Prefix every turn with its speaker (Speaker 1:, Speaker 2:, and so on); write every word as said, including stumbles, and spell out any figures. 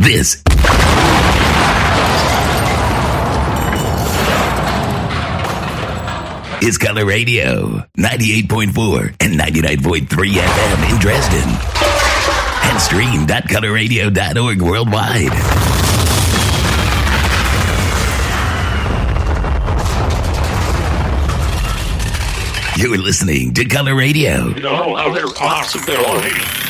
Speaker 1: This is Color Radio, ninety-eight point four and ninety-nine point three F M in Dresden. And stream dot color radio dot org worldwide. You're listening to Color Radio.
Speaker 2: No other possibility.